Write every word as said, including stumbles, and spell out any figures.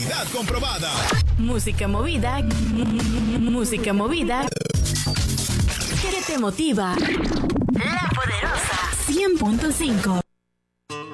calidad comprobada. Música movida. Música movida. ¿Qué te motiva? La Poderosa cien punto cinco.